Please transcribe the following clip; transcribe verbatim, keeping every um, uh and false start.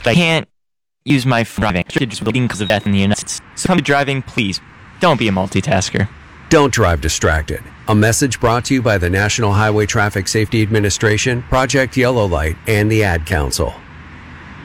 I can't use my phone driving. I'm just bleeding because of death in the United States. So come to driving, please. Don't be a multitasker. Don't drive distracted. A message brought to you by the National Highway Traffic Safety Administration, Project Yellow Light, and the Ad Council.